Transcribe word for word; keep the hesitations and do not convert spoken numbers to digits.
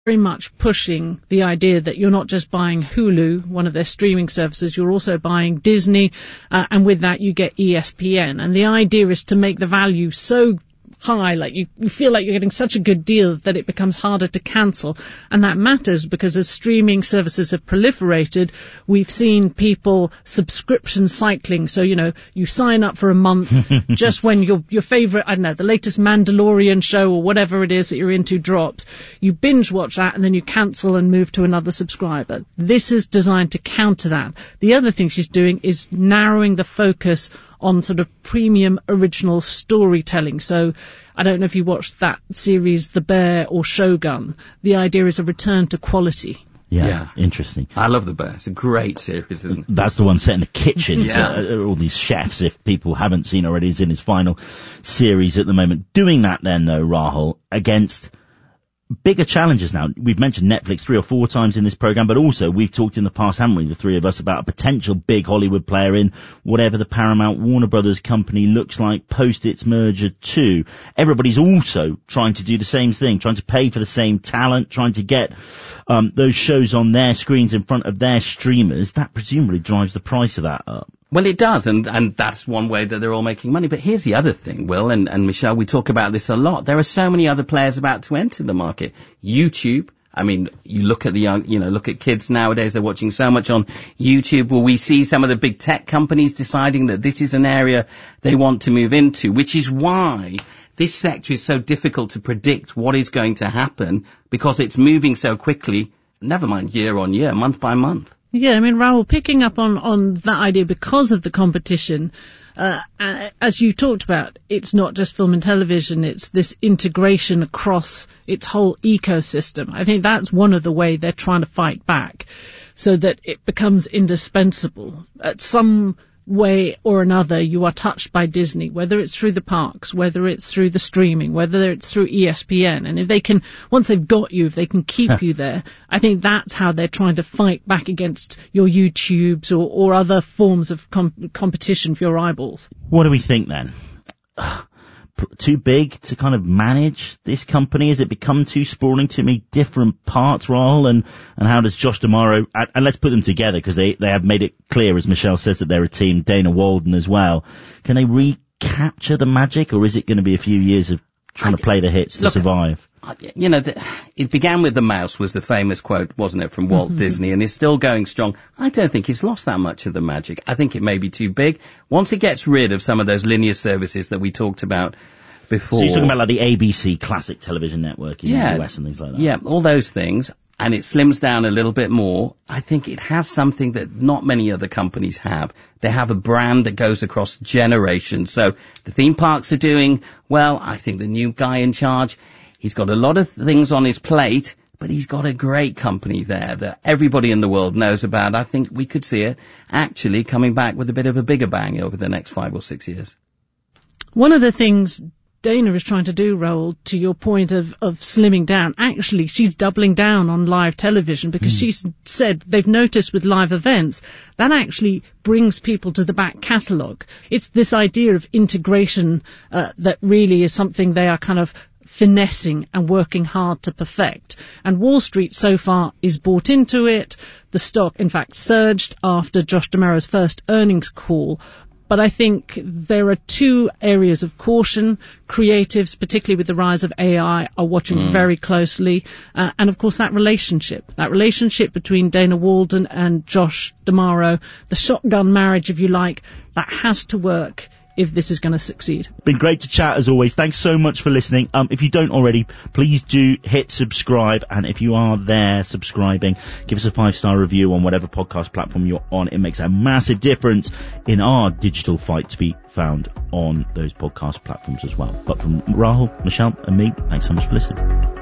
very much pushing the idea that you're not just buying Hulu, one of their streaming services, you're also buying Disney, uh, and with that you get E S P N. And the idea is to make the value so high, like you, you feel like you're getting such a good deal that it becomes harder to cancel. And that matters because as streaming services have proliferated, we've seen people subscription cycling. So, you know, you sign up for a month just when your your favourite, I don't know, the latest Mandalorian show or whatever it is that you're into drops. You binge watch that and then you cancel and move to another subscriber. This is designed to counter that. The other thing she's doing is narrowing the focus on sort of premium original storytelling. So I don't know if you watched that series, The Bear or Shogun. The idea is a return to quality. Yeah, yeah. Interesting. I love The Bear. It's a great series, isn't it? That's the one set in the kitchen. Yeah. Uh, all these chefs, if people haven't seen already, is in his final series at the moment. Doing that then, though, Rahul, against bigger challenges now. We've mentioned Netflix three or four times in this program, but also we've talked in the past, haven't we, the three of us, about a potential big Hollywood player in whatever the Paramount Warner Brothers company looks like post its merger too. Everybody's also trying to do the same thing, trying to pay for the same talent, trying to get um, those shows on their screens in front of their streamers. That presumably drives the price of that up. Well, it does, and, and that's one way that they're all making money. But here's the other thing, Will, and, and Michelle, we talk about this a lot. There are so many other players about to enter the market. YouTube, I mean, you look at the young, you know, look at kids nowadays, they're watching so much on YouTube. Will we see some of the big tech companies deciding that this is an area they want to move into, which is why this sector is so difficult to predict what is going to happen, because it's moving so quickly, never mind year on year, month by month. Yeah, I mean, Rahul, picking up on, on that idea because of the competition, uh, as you talked about, it's not just film and television, it's this integration across its whole ecosystem. I think that's one of the ways they're trying to fight back so that it becomes indispensable. At some way or another, you are touched by Disney, whether it's through the parks, whether it's through the streaming, whether it's through E S P N. And if they can, once they've got you, if they can keep you there, I think that's how they're trying to fight back against your YouTubes or, or other forms of com- competition for your eyeballs. What do we think then? Too big to kind of manage this company? Has it become too sprawling, too many different parts, Rahul? And, and how does Josh D'Amaro, and, and let's put them together because they, they have made it clear, as Michelle says, that they're a team, Dana Walden as well. Can they recapture the magic, or is it going to be a few years of trying I, to play the hits to look, survive? You know, the, it began with the mouse was the famous quote, wasn't it, from Walt mm-hmm. Disney, and it's still going strong. I don't think it's lost that much of the magic. I think it may be too big. Once it gets rid of some of those linear services that we talked about before. So you're talking about like the A B C classic television network in yeah, the U S and things like that? Yeah, all those things, and it slims down a little bit more. I think it has something that not many other companies have. They have a brand that goes across generations. So the theme parks are doing well. I think the new guy in charge, he's got a lot of things on his plate, but he's got a great company there that everybody in the world knows about. I think we could see it actually coming back with a bit of a bigger bang over the next five or six years. One of the things Dana is trying to do, Rahul, to your point of, of slimming down, actually she's doubling down on live television because mm. she's said they've noticed with live events that actually brings people to the back catalogue. It's this idea of integration uh, that really is something they are kind of finessing and working hard to perfect. And Wall Street so far is bought into it. The stock, in fact, surged after Josh D'Amaro's first earnings call. But I think there are two areas of caution. Creatives, particularly with the rise of A I, are watching mm. very closely. Uh, and, of course, that relationship, that relationship between Dana Walden and Josh D'Amaro, the shotgun marriage, if you like, that has to work if this is going to succeed. Been great to chat as always. Thanks so much for listening. Um, if you don't already, please do hit subscribe. And if you are there subscribing, give us a five-star review on whatever podcast platform you're on. It makes a massive difference in our digital fight to be found on those podcast platforms as well. But from Rahul, Michelle and me, thanks so much for listening.